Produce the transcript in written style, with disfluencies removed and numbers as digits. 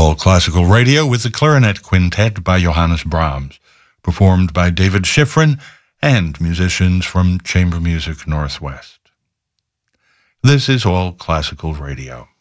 All Classical Radio with the Clarinet Quintet by Johannes Brahms, performed by David Schifrin and musicians from Chamber Music Northwest. This is All Classical Radio.